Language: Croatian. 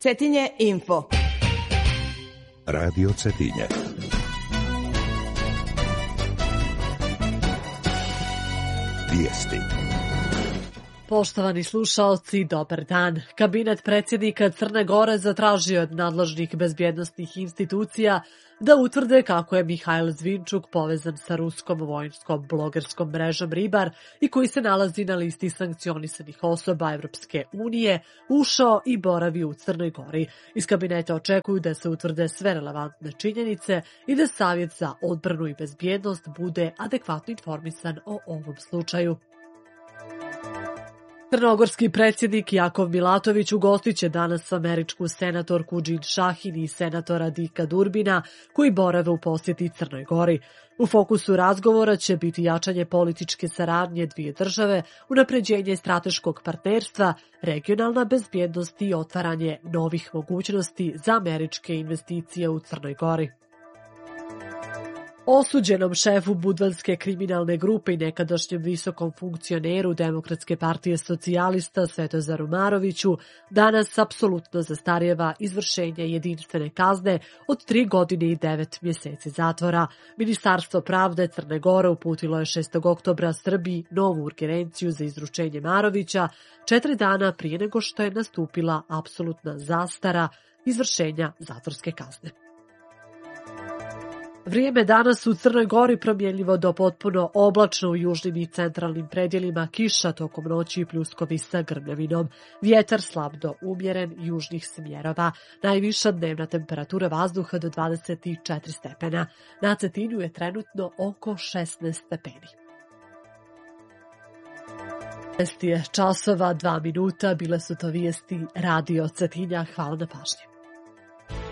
Cetinje Info. Radio Cetinje. Vijesti. Poštovani slušaoci, dobar dan. Kabinet predsjednika Crne Gore zatražio od nadležnih bezbjednosnih institucija da utvrde kako je Mihajl Zvinčuk povezan sa ruskom vojnskom blogerskom mrežom Ribar i koji se nalazi na listi sankcionisanih osoba Evropske unije, ušao i boravi u Crnoj Gori. Iz kabineta očekuju da se utvrde sve relevantne činjenice i da Savjet za odbranu i bezbjednost bude adekvatno informisan o ovom slučaju. Crnogorski predsjednik Jakov Milatović ugostit će danas američku senatorku Džin Šahin i senatora Dika Durbina koji borave u posjeti Crnoj Gori. U fokusu razgovora će biti jačanje političke saradnje dvije države, unapređenje strateškog partnerstva, regionalna bezbjednost i otvaranje novih mogućnosti za američke investicije u Crnoj Gori. Osuđenom šefu budvanske kriminalne grupe i nekadašnjem visokom funkcioneru Demokratske partije socijalista Svetozaru Maroviću danas apsolutno zastarijeva izvršenje jedinstvene kazne od 3 godine i 9 mjeseci zatvora. Ministarstvo pravde Crne Gore uputilo je 6. oktobra Srbiji novu urgenciju za izručenje Marovića 4 dana prije nego što je nastupila apsolutna zastara izvršenja zatvorske kazne. Vrijeme danas u Crnoj Gori promjenljivo do potpuno oblačno, u južnim i centralnim predjelima kiša tokom noći i pljuskovi sa grmljavinom. Vjetar slab do umjeren južnih smjerova. Najviša dnevna temperatura vazduha do 24 stepena. Na Cetinju je trenutno oko 16 stepeni. 6 je časova 2 minuta, bile su to vijesti Radio Cetinja. Hvala na pažnji.